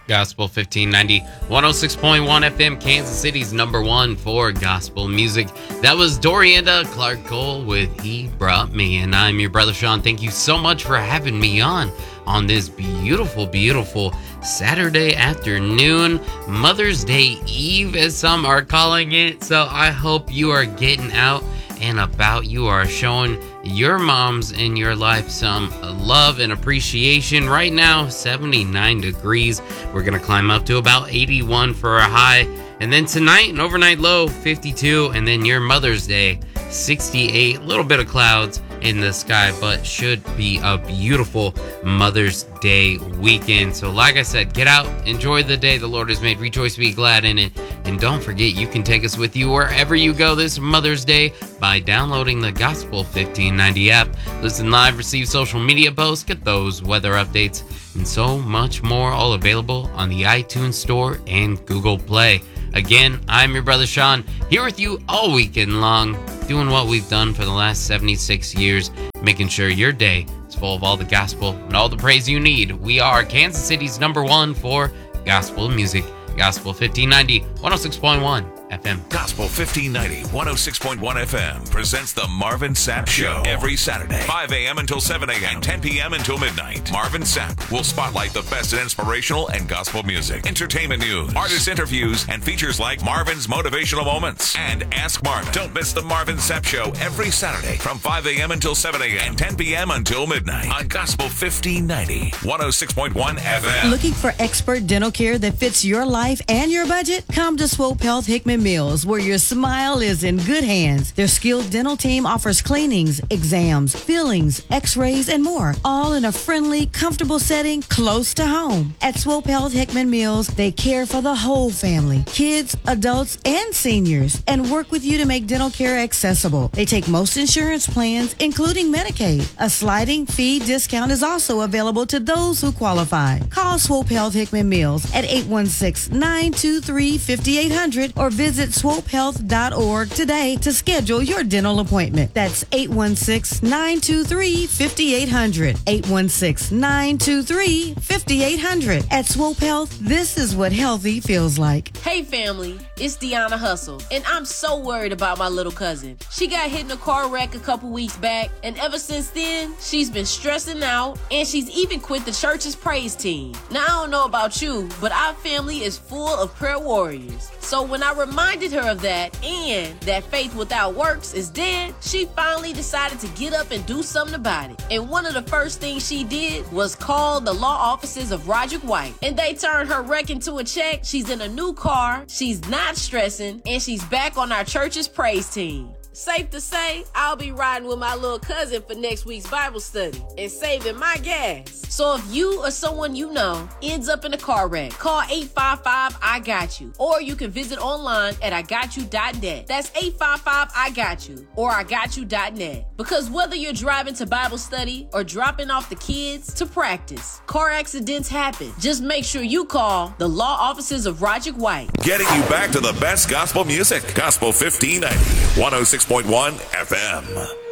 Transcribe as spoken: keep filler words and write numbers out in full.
Gospel fifteen ninety, one oh six point one F M, Kansas City's number one for gospel music. That was Dorianda Clark Cole with He Brought Me. And I'm your brother Sean. Thank you so much for having me on on this beautiful, beautiful Saturday afternoon, Mother's Day Eve, as some are calling it. So I hope you are getting out and about. You are showing your moms in your life some love and appreciation. Right now, seventy-nine degrees. We're going to climb up to about eighty-one for a high. And then tonight, an overnight low, fifty-two. And then your Mother's Day, sixty-eight. A little bit of clouds in the sky, but should be a beautiful Mother's Day weekend. So like I said, get out, enjoy the day the Lord has made, rejoice, be glad in it, and don't forget you can take us with you wherever you go this Mother's Day by downloading the Gospel fifteen ninety app. Listen live, receive social media posts, get those weather updates, and so much more, all available on the iTunes Store and Google Play. Again, I'm your brother Sean, here with you all weekend long, doing what we've done for the last seventy-six years, making sure your day is full of all the gospel and all the praise you need. We are Kansas City's number one for gospel music. Gospel fifteen ninety, one oh six point one F M. Gospel fifteen ninety, one oh six point one F M presents the Marvin Sapp Show every Saturday, five a.m. until seven a.m., ten p.m. until midnight. Marvin Sapp will spotlight the best in inspirational and gospel music, entertainment news, artist interviews, and features like Marvin's Motivational Moments and Ask Marvin. Don't miss the Marvin Sapp Show every Saturday from five a.m. until seven a.m. and ten p.m. until midnight on Gospel fifteen ninety, one oh six point one F M. Looking for expert dental care that fits your life and your budget? Come to Swope Health Hickman Mills, where your smile is in good hands. Their skilled dental team offers cleanings, exams, fillings, x-rays, and more, all in a friendly, comfortable setting close to home. At Swope Health Hickman Mills, they care for the whole family, kids, adults, and seniors, and work with you to make dental care accessible. They take most insurance plans, including Medicaid. A sliding fee discount is also available to those who qualify. Call Swope Health Hickman Mills at eight one six, nine two three, five eight zero zero or visit swope health dot org today to schedule your dental appointment. That's eight one six, nine two three, five eight zero zero. eight one six, nine two three, five eight zero zero. At Swope Health, this is what healthy feels like. Hey family, it's Deanna Hustle, and I'm so worried about my little cousin. She got hit in a car wreck a couple weeks back, and ever since then, she's been stressing out, and she's even quit the church's praise team. Now, I don't know about you, but our family is full of prayer warriors. So when I reminded her of that, and that faith without works is dead, she finally decided to get up and do something about it. And one of the first things she did was call the law offices of Roderick White. And they turned her wreck into a check. She's in a new car, she's not stressing, and she's back on our church's praise team. Safe to say, I'll be riding with my little cousin for next week's Bible study and saving my gas. So if you or someone you know ends up in a car wreck, call eight five five, I got you. Or you can visit online at I got you dot net. That's eight five five, I got you or I got you dot net. Because whether you're driving to Bible study or dropping off the kids to practice, car accidents happen. Just make sure you call the law offices of Roderick White. Getting you back to the best gospel music. Gospel fifteen ninety, one oh six point one F M.